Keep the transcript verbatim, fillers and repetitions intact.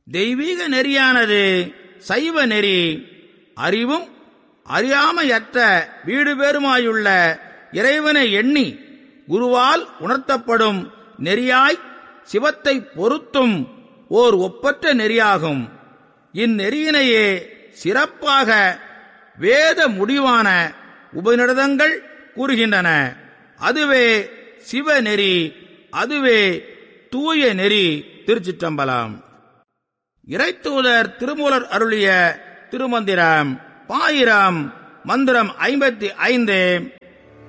தெய்வீக நெறியானது சைவ நெறி. அறிவும் அறியாமையற்ற வீடு பேருமாயுள்ள இறைவனை எண்ணி குருவால் உணர்த்தப்படும் நெறியாய் சிவத்தை பொருத்தும் ஓர் ஒப்பற்ற நெறியாகும். இந்நெறியினையே சிறப்பாக வேத முடிவான உபநிடதங்கள் கூறுகின்றன. அதுவே சிவநெறி, அதுவே தூய நெறி. திருச்சிற்றம்பலம். இறைத்தூதர் திருமூலர் அருளிய திருமந்திரம் பாயிரம். மந்திரம் ஐம்பத்தி ஐந்து.